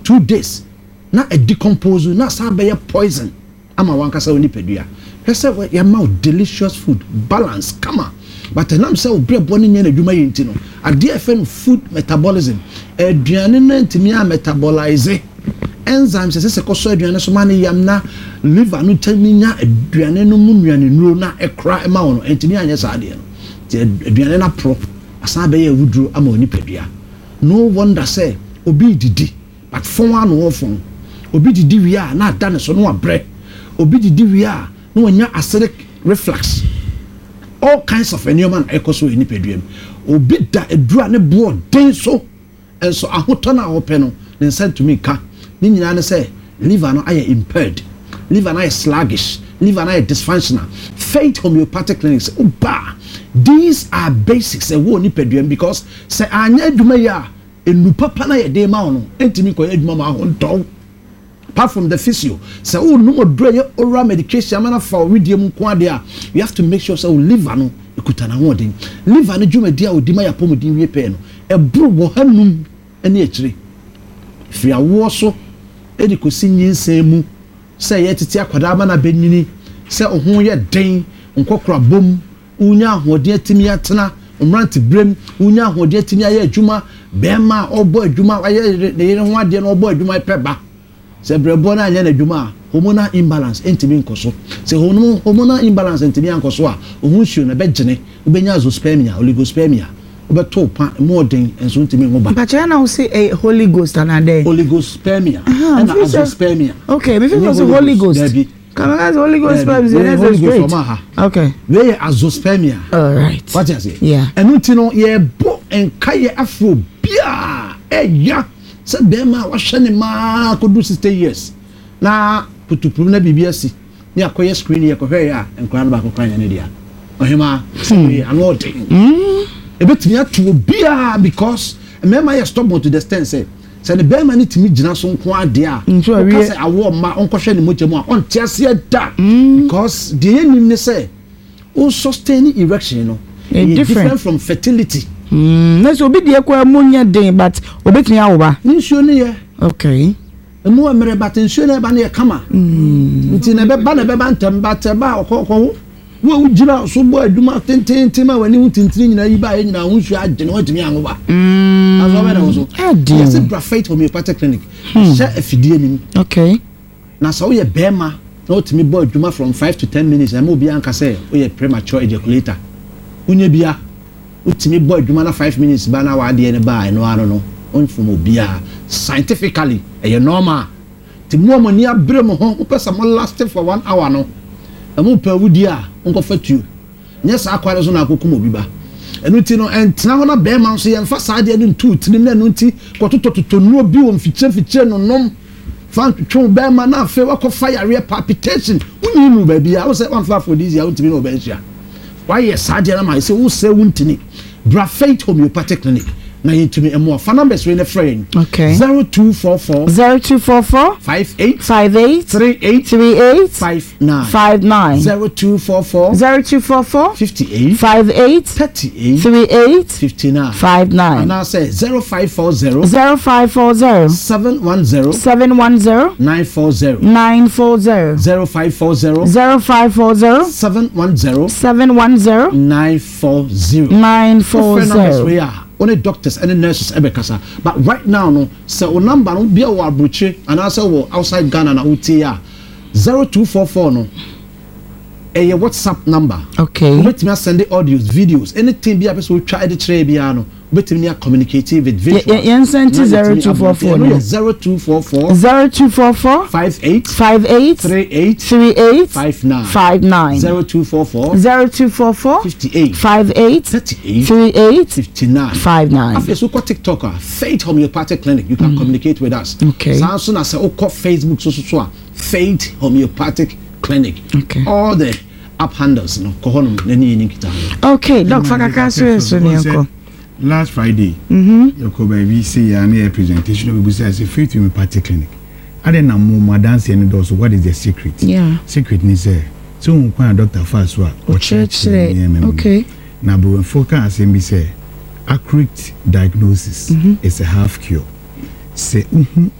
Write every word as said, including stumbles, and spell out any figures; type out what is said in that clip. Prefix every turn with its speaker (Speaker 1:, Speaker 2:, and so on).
Speaker 1: two days na a decompose na sa be poison ama wankasa woni pedua pese ya ma delicious food balance kama but enam say obre boni nya na dwuma yenti no ade efe food metabolism aduane na ntimi a metabolize enzymes se se koso aduane so ma ne yam na liver no taminya aduane no mu nuane nuro na ekra ema wono ntimi anya sa ade no ti aduane na pro asa be ya wuduro ama oni pedua no wonder say obi didi but fon wa no fon obi didi wi a na da ne so no abre obi didi wi a no nya acidic reflux all kinds of enyoman ekoso eni peduem obi da edura ne bo den so enso ahoto na ope no ne sent to me ka ni nyina ne say liver no aye impaired liver no aye sluggish liver no aye dysfunctional Faith Homeopathic Clinics uba these are basics e wo ni peduem because say anya aduma ya enu papa na ye de ma ono entimi ko aduma ma ho ntɔ apart from the physio say oh no more dry oral medication mana for medium kwade a you have to make sure say liver no ikuta na hodin liver no dwuma dia odima ya pomodin wie pe no e bro wo hanum ene akire fi awo so e di kosi nyinsan mu say ye tete akwada ma na benyini say ohun ye den nkokora bom unya hodin atimi atena umranti brem unya hodin atimi aye adwuma bema obo adwuma aye ne yere ho ade no obo adwuma peba se brebo na anya na adwuma hormonal imbalance entimi nkoso se hormonal imbalance entimi ankoso a ohun hwio na begene ubenya azoospermia oligospermia obeto pa modern enso entimi ngo ba
Speaker 2: but na we say a holy ghost anade
Speaker 1: oligospermia and azoospermia
Speaker 2: okay me feel holy ghost come on holy ghost spermia is great okay
Speaker 1: we azoospermia
Speaker 2: all right
Speaker 1: what you say
Speaker 2: yeah
Speaker 1: and utino ye bo enkaye afro bia eya se bema wa hwe ne ma ko do sixty years na putupum na bibiasi ni akoye screen ye ko hwe ya enkwa na ba ko kwanya ne dia ohima say anote mm ebetimi atu bia because mema ye stop to the extent say say the bema ni timi gina so nko ade a ko say awo ma onko hwe ne mojamu a on tiase da because the enim ne say o sustain erection no different. different from fertility.
Speaker 2: Mm, na so obi de kwa munya den but obetumi awoba.
Speaker 1: Nsuo ne ye.
Speaker 2: Okay.
Speaker 1: Emu amere but nsuo ne ba ne kama. Mm. Nti na be ba na be ba ntem but ba okoko wo ujira so bo aduma tenten tema wani utintiri nyina yi ba ye nyina ho nsuo agye ne watumi awoba.
Speaker 2: Mm.
Speaker 1: Aso ba na so.
Speaker 2: Yes,
Speaker 1: Faith Homeopathic Clinic. Sha afidie nim.
Speaker 2: Okay.
Speaker 1: Na so ye bema na otumi bo aduma from five to ten minutes na mo bi anka say o ye premature ejaculator. Unye bia utimi boy dwuma na five minutes ba na wa de ne ba eno ano no onfom obia scientifically e normal ti mo mo ni abre mo ho pesa mo last for one hour no amu pa wudi a onko fatuo nya sa akware so na akokum obi ba enu ti no entna ho na be man so ye mfa sa de ne ntu tinim na enu ti kototototo nu obi wo mfiche mfiche no nom fan twon be man na afa wa ko fire palpitation uni mu ba bia wo se wan fa for this ya untimi no ba nsia why yes I did my say who say wuntini bra Faith Homeopathic Clinic na yitumi emo fa numbers we na friend
Speaker 2: okay
Speaker 1: zero two four four
Speaker 2: zero two four four
Speaker 1: five eight
Speaker 2: five eight
Speaker 1: three eight
Speaker 2: three eight
Speaker 1: five nine
Speaker 2: five nine
Speaker 1: zero two four four
Speaker 2: zero two four four
Speaker 1: fifty eight
Speaker 2: five eight
Speaker 1: thirty eight
Speaker 2: three eight
Speaker 1: fifty nine
Speaker 2: five nine
Speaker 1: and I say zero five four zero
Speaker 2: zero five four zero
Speaker 1: seven one zero
Speaker 2: seven one zero
Speaker 1: nine four zero
Speaker 2: nine four zero
Speaker 1: zero five four zero
Speaker 2: zero five four zero
Speaker 1: seven one zero
Speaker 2: seven one zero
Speaker 1: nine four zero
Speaker 2: nine four zero.
Speaker 1: Only doctors and nurses ebekasa but right now no say o number no bia wo abroche and I say wo outside Ghana na uti ya zero two four four no a WhatsApp number
Speaker 2: okay
Speaker 1: let me send the audios videos anything bia person try the try bia no let me communicate with visual
Speaker 2: yeah send zero two four four
Speaker 1: no zero two four four
Speaker 2: zero two four four
Speaker 1: five eight
Speaker 2: five eight
Speaker 1: three eight
Speaker 2: three eight
Speaker 1: five nine
Speaker 2: five nine
Speaker 1: zero two four four
Speaker 2: zero two four four
Speaker 1: fifty eight
Speaker 2: five eight
Speaker 1: thirty eight
Speaker 2: three eight
Speaker 1: fifty nine
Speaker 2: five nine.
Speaker 1: After so called TikToker Faith Homeopathic Clinic you can mm. communicate with us
Speaker 2: okay
Speaker 1: so soon as I call Facebook so so so Faith Homeopathic Clinic
Speaker 2: okay
Speaker 1: all the app handles no kohonum nani nikita
Speaker 2: okay doc fakaka so so ne
Speaker 3: last Friday
Speaker 2: mhm
Speaker 3: yoko baby say ya na presentation we say as a Faith Homeopathic Clinic ade na mo madance and those what is the secret
Speaker 2: yeah
Speaker 3: secret ni say so nkwa doctor Faswa
Speaker 2: o church okay
Speaker 3: na bo focus and be say accurate diagnosis mm-hmm. is a half cure say mhm